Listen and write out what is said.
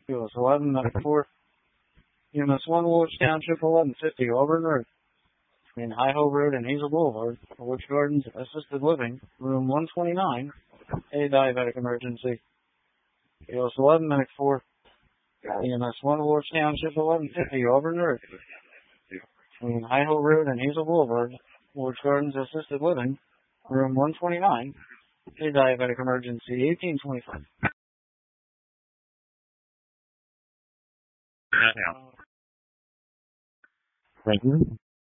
US 11, medic 4. EMS 1, Woolwich Township, 1150 Auburn Road. Between Hi-Ho Road and Hazel Boulevard, Woolwich Gardens Assisted Living, room 129, a diabetic emergency. US 11, medic 4. EMS 1, Woolwich Township, 1150 Auburn Road. Between Hi-Ho Road and Hazel Boulevard, Woolwich Gardens Assisted Living, room 129, a diabetic emergency, 1825. Thank you.